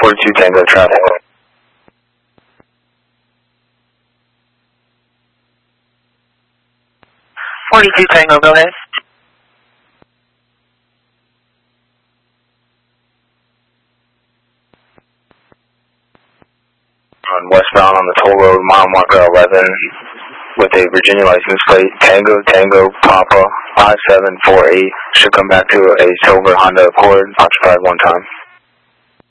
42 Tango traffic. 42 Tango, go ahead. Westbound on the toll road, mile marker 11, with a Virginia license plate, Tango, Tango, Papa, 5748, should come back to a silver Honda Accord, occupied one time.